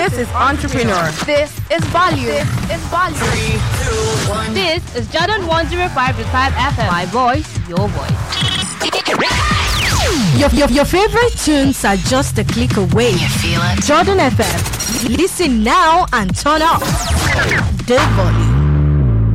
This is Entrepreneur. This is Value. This is Value. 3, 2, 1. This is Jordan 105.5 FM. My voice, your voice. Your favorite tunes are just a click away. You feel it? Jordan FM. Listen now and turn up the volume.